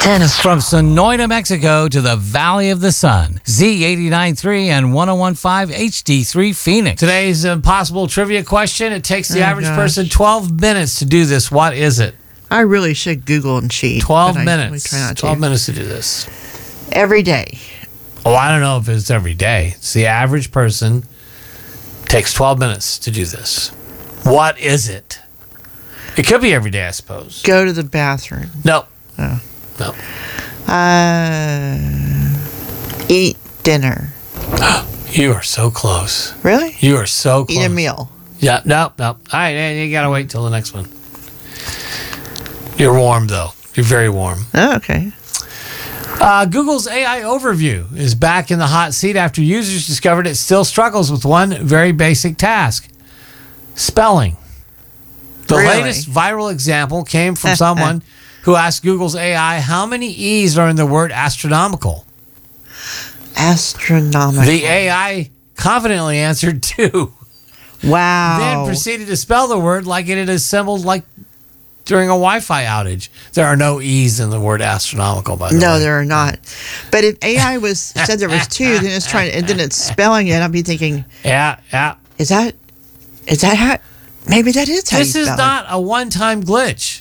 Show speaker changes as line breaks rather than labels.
Tennis.
From Sonoita, Mexico to the Valley of the Sun. Z89.3 and 101.5 HD3 Phoenix. Today's impossible trivia question. It takes the average person 12 minutes to do this. What is it?
I really should Google and cheat.
12
but
minutes.
I really try not to.
12 minutes to do this.
Every day.
Oh, I don't know if it's every day. It's the average person takes 12 minutes to do this. What is it? It could be every day, I suppose.
Go to the bathroom.
No.
Oh.
No.
Eat dinner.
You are so close.
Really?
You are so close.
Eat a meal.
Yeah, no. All right, you got to wait till the next one. You're warm, though. You're very warm.
Oh, okay.
Google's AI overview is back in the hot seat after users discovered it still struggles with one very basic task: spelling. The
Really?
latest viral example came from someone who asked Google's AI how many E's are in the word astronomical.
Astronomical.
The AI confidently answered 2.
Wow.
Then proceeded to spell the word like it had assembled like during a Wi-Fi outage. There are no E's in the word astronomical, by the way.
No, there are not. But if AI said there was 2, then it's spelling it. I'd be thinking,
Yeah.
is that how? Maybe that is how
This
you
is
spell
not a one-time glitch.